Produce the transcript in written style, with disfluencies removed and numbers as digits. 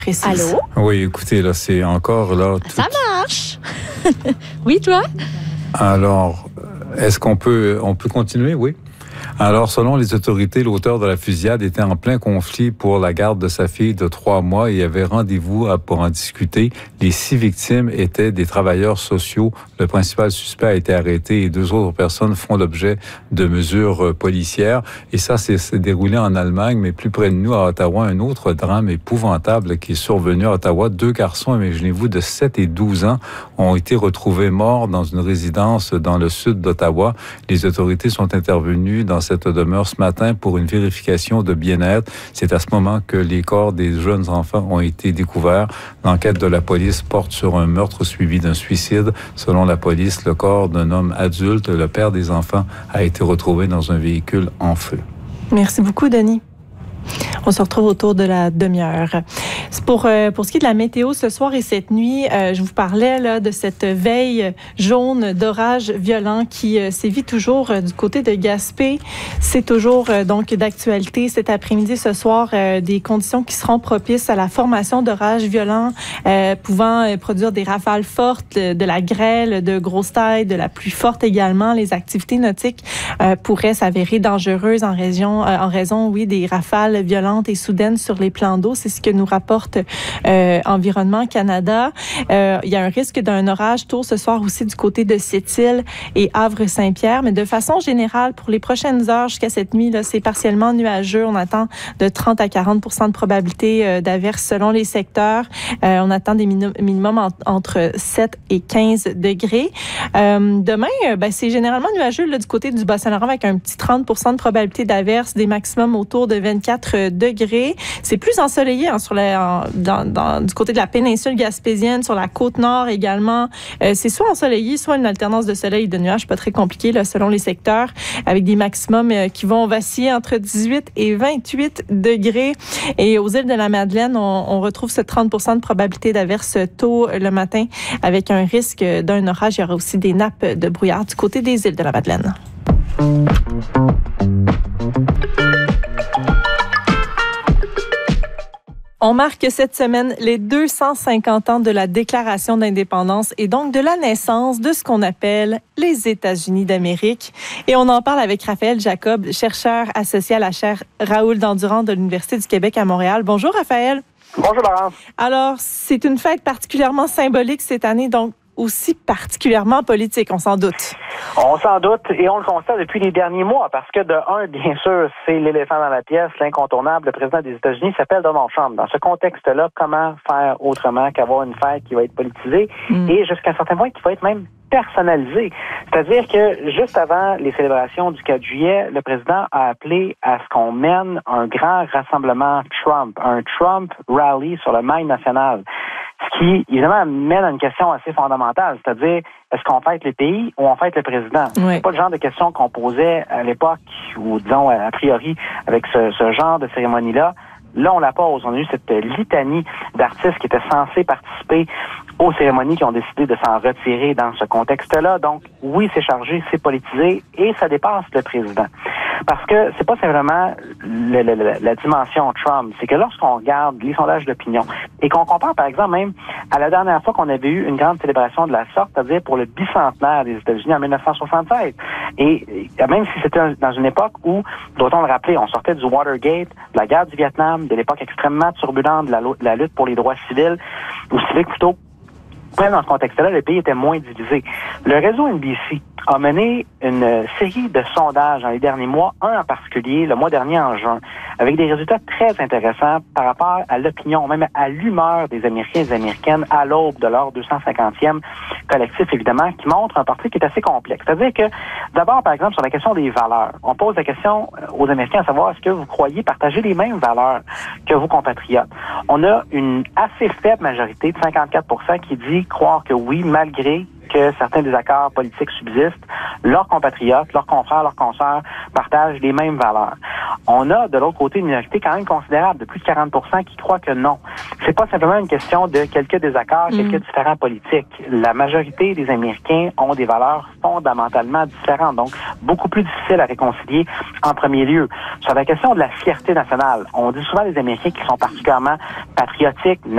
précise. Allô? Oui, écoutez, là, c'est encore là... Ça marche! Oui, toi? Alors, est-ce qu'on peut continuer? Oui. Alors, selon les autorités, l'auteur de la fusillade était en plein conflit pour la garde de sa fille de 3 mois et avait rendez-vous pour en discuter. Les 6 victimes étaient des travailleurs sociaux. Le principal suspect a été arrêté et 2 autres personnes font l'objet de mesures policières. Et ça, c'est déroulé en Allemagne, mais plus près de nous, à Ottawa, un autre drame épouvantable qui est survenu à Ottawa. 2 garçons, imaginez-vous, de 7 et 12 ans ont été retrouvés morts dans une résidence dans le sud d'Ottawa. Les autorités sont intervenues dans cette demeure ce matin pour une vérification de bien-être. C'est à ce moment que les corps des jeunes enfants ont été découverts. L'enquête de la police porte sur un meurtre suivi d'un suicide. Selon la police, le corps d'un homme adulte, le père des enfants, a été retrouvé dans un véhicule en feu. Merci beaucoup, Denis. On se retrouve autour de la demi-heure. Pour ce qui est de la météo ce soir et cette nuit, je vous parlais là, de cette veille jaune d'orage violent qui sévit toujours du côté de Gaspé. C'est toujours donc d'actualité cet après-midi, ce soir, des conditions qui seront propices à la formation d'orages violents pouvant produire des rafales fortes, de la grêle, de grosse taille, de la pluie forte également. Les activités nautiques pourraient s'avérer dangereuses en raison, oui, des rafales violentes et soudaines sur les plans d'eau. C'est ce que nous rapporte Environnement Canada. Il y a un risque d'un orage tôt ce soir aussi du côté de Sept-Îles et Havre-Saint-Pierre. Mais de façon générale, pour les prochaines heures jusqu'à cette nuit, là, c'est partiellement nuageux. On attend de 30 à 40 % de probabilité d'averse selon les secteurs. On attend des minimums entre 7 et 15 degrés. Demain, c'est généralement nuageux là, du côté du Bas-Saint-Laurent avec un petit 30 % de probabilité d'averse, des maximums autour de 24 degrés. C'est plus ensoleillé du côté de la péninsule gaspésienne, sur la côte nord également. C'est soit ensoleillé, soit une alternance de soleil et de nuages, pas très compliqué là, selon les secteurs, avec des maximums qui vont vaciller entre 18 et 28 degrés. Et aux îles de la Madeleine, on retrouve ce 30 % de probabilité d'averse tôt le matin, avec un risque d'un orage. Il y aura aussi des nappes de brouillard du côté des îles de la Madeleine. On marque cette semaine les 250 ans de la Déclaration d'indépendance et donc de la naissance de ce qu'on appelle les États-Unis d'Amérique. Et on en parle avec Raphaël Jacob, chercheur associé à la chaire Raoul-Dandurand de l'Université du Québec à Montréal. Bonjour Raphaël. Bonjour Laurence. Alors, c'est une fête particulièrement symbolique cette année, donc aussi particulièrement politique, on s'en doute. On s'en doute et on le constate depuis les derniers mois parce que de un, bien sûr, c'est l'éléphant dans la pièce, l'incontournable, le président des États-Unis s'appelle Donald Trump. Dans ce contexte-là, comment faire autrement qu'avoir une fête qui va être politisée et jusqu'à un certain point qui va être même personnalisée. C'est-à-dire que juste avant les célébrations du 4 juillet, le président a appelé à ce qu'on mène un grand rassemblement Trump, un Trump rally sur le mail national. Ce qui, évidemment, mène à une question assez fondamentale, c'est-à-dire, est-ce qu'on fête le pays ou on fête le président? Oui. C'est pas le genre de question qu'on posait à l'époque, ou disons, a priori, avec ce genre de cérémonie-là. Là, on la pose. On a eu cette litanie d'artistes qui étaient censés participer aux cérémonies qui ont décidé de s'en retirer dans ce contexte-là. Donc, oui, c'est chargé, c'est politisé et ça dépasse le président. Parce que c'est pas simplement la dimension Trump, c'est que lorsqu'on regarde les sondages d'opinion et qu'on compare, par exemple, même à la dernière fois qu'on avait eu une grande célébration de la sorte, c'est-à-dire pour le bicentenaire des États-Unis en 1976. Et même si c'était dans une époque où, doit-on le rappeler, on sortait du Watergate, de la guerre du Vietnam, de l'époque extrêmement turbulente de la lutte pour les droits civils, ou civiques plutôt, même dans ce contexte-là, le pays était moins divisé. Le réseau NBC a mené une série de sondages dans les derniers mois, un en particulier, le mois dernier en juin, avec des résultats très intéressants par rapport à l'opinion, même à l'humeur des Américains et des Américaines à l'aube de leur 250e collectif, évidemment, qui montre un portrait qui est assez complexe. C'est-à-dire que, d'abord, par exemple, sur la question des valeurs, on pose la question aux Américains à savoir est-ce que vous croyez partager les mêmes valeurs que vos compatriotes. On a une assez faible majorité de 54 % qui dit croire que oui, malgré que certains désaccords politiques subsistent, leurs compatriotes, leurs confrères, leurs consoeurs partagent les mêmes valeurs. On a, de l'autre côté, une minorité quand même considérable, de plus de 40 % qui croient que non. C'est pas simplement une question de quelques désaccords, quelques différends politiques. La majorité des Américains ont des valeurs fondamentalement différentes, donc beaucoup plus difficiles à réconcilier en premier lieu. Sur la question de la fierté nationale, on dit souvent des Américains qui sont particulièrement patriotiques,